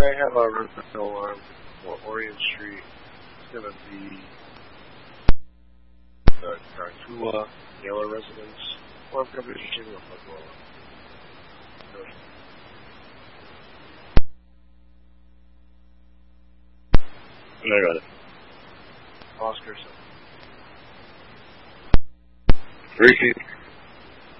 I have a rental on Orient Street. It's going to be the Cartula Gala residence. Or I'm going to be shooting a football. I got it. Oscar. Ricky.